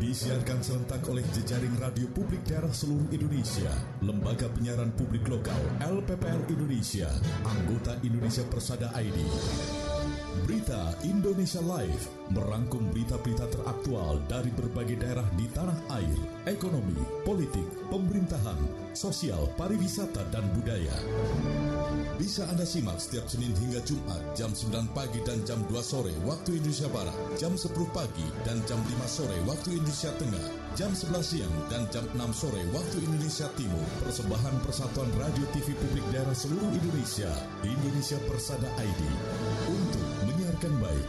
Disiarkan serentak oleh jejaring radio publik daerah seluruh Indonesia, Lembaga Penyiaran Publik Lokal LPPL Indonesia, anggota Indonesia Persada ID. Berita Indonesia Live merangkum berita-berita teraktual dari berbagai daerah di tanah air, ekonomi, politik, pemerintahan, sosial, pariwisata, dan budaya. Bisa Anda simak setiap Senin hingga Jumat jam 9 pagi dan jam 2 sore waktu Indonesia Barat, jam 10 pagi dan jam 5 sore waktu Indonesia Tengah, jam 11 siang dan jam 6 sore waktu Indonesia Timur. Persembahan Persatuan Radio TV Publik Daerah seluruh Indonesia, Indonesia Persada ID, untuk menyiarkan baik.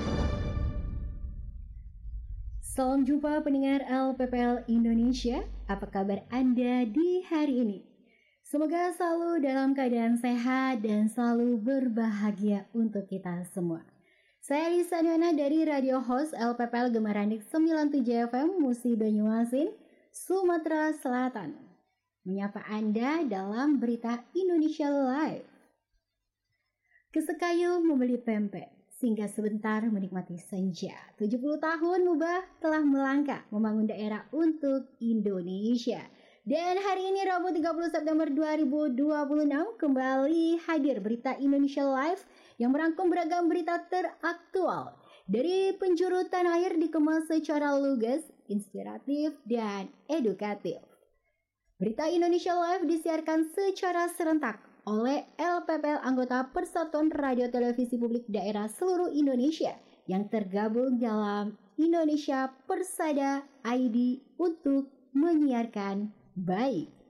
Salam jumpa pendengar LPPL Indonesia, apa kabar Anda di hari ini? Semoga selalu dalam keadaan sehat dan selalu berbahagia untuk kita semua. Saya Lisa Nyoana dari Radio Host LPPL Gemaranik 97 FM Musi Banyuasin, Sumatera Selatan. Menyapa Anda dalam berita Indonesia Live. Kesekayu membeli pempek, singgah sebentar menikmati senja. 70 tahun Mubah telah melangkah membangun daerah untuk Indonesia. Dan hari ini Rabu 30 September 2026 kembali hadir berita Indonesia Live yang merangkum beragam berita teraktual dari penjuru tanah air dikemas secara lugas, inspiratif, dan edukatif. Berita Indonesia Live disiarkan secara serentak oleh LPPL anggota Persatuan Radio Televisi Publik Daerah seluruh Indonesia yang tergabung dalam Indonesia Persada ID untuk menyiarkan baik.